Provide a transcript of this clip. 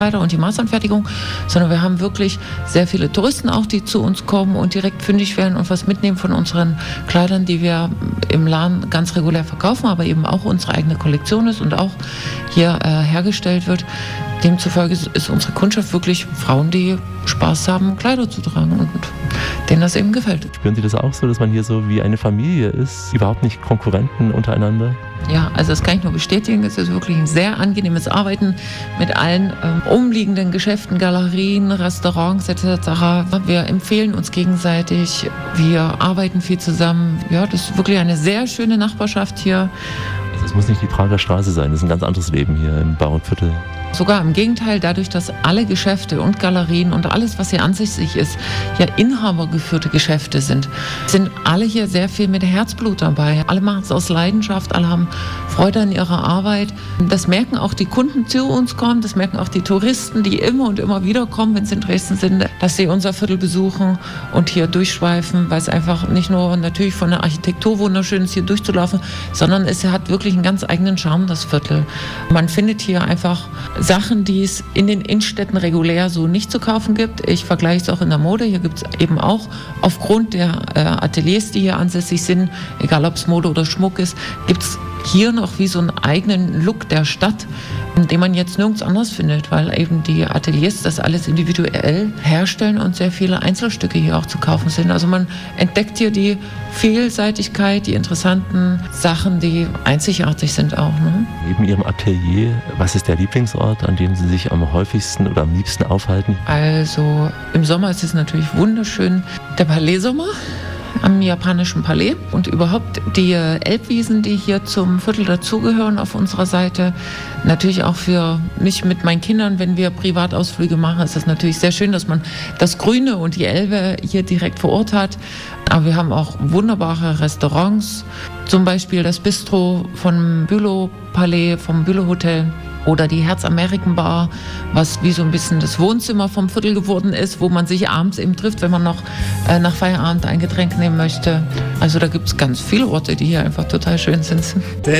und die Maßanfertigung, sondern wir haben wirklich sehr viele Touristen auch, die zu uns kommen und direkt fündig werden und was mitnehmen von unseren Kleidern, die wir im Laden ganz regulär verkaufen, aber eben auch unsere eigene Kollektion ist und auch hier hergestellt wird. Demzufolge ist unsere Kundschaft wirklich Frauen, die Spaß haben, Kleider zu tragen und denen das eben gefällt. Spüren Sie das auch so, dass man hier so wie eine Familie ist, überhaupt nicht Konkurrenten untereinander? Ja, also das kann ich nur bestätigen. Es ist wirklich ein sehr angenehmes Arbeiten mit allen umliegenden Geschäften, Galerien, Restaurants etc. Wir empfehlen uns gegenseitig, wir arbeiten viel zusammen. Ja, das ist wirklich eine sehr schöne Nachbarschaft hier. Also es muss nicht die Prager Straße sein, das ist ein ganz anderes Leben hier im Bauernviertel. Sogar im Gegenteil, dadurch, dass alle Geschäfte und Galerien und alles, was hier ansässig ist, ja inhabergeführte Geschäfte sind alle hier sehr viel mit Herzblut dabei. Alle machen es aus Leidenschaft, alle haben Freude an ihrer Arbeit. Das merken auch die Kunden, die zu uns kommen, das merken auch die Touristen, die immer und immer wieder kommen, wenn sie in Dresden sind, dass sie unser Viertel besuchen und hier durchschweifen, weil es einfach nicht nur natürlich von der Architektur wunderschön ist, hier durchzulaufen, sondern es hat wirklich einen ganz eigenen Charme, das Viertel. Man findet hier einfach Sachen, die es in den Innenstädten regulär so nicht zu kaufen gibt. Ich vergleiche es auch in der Mode. Hier gibt es eben auch aufgrund der Ateliers, die hier ansässig sind, egal ob es Mode oder Schmuck ist, gibt es hier noch wie so einen eigenen Look der Stadt, den man jetzt nirgends anders findet, weil eben die Ateliers das alles individuell herstellen und sehr viele Einzelstücke hier auch zu kaufen sind. Also man entdeckt hier die Vielseitigkeit, die interessanten Sachen, die einzigartig sind auch. Ne? Neben Ihrem Atelier, was ist der Lieblingsort, an dem Sie sich am häufigsten oder am liebsten aufhalten? Also im Sommer ist es natürlich wunderschön, der Palais-Sommer am japanischen Palais und überhaupt die Elbwiesen, die hier zum Viertel dazugehören auf unserer Seite. Natürlich auch für mich mit meinen Kindern, wenn wir Privatausflüge machen, ist das natürlich sehr schön, dass man das Grüne und die Elbe hier direkt vor Ort hat. Aber wir haben auch wunderbare Restaurants, zum Beispiel das Bistro vom Bülow Palais, vom Bülow Hotel. Oder die Herz-Ameriken-Bar, was wie so ein bisschen das Wohnzimmer vom Viertel geworden ist, wo man sich abends eben trifft, wenn man noch nach Feierabend ein Getränk nehmen möchte. Also da gibt es ganz viele Orte, die hier einfach total schön sind.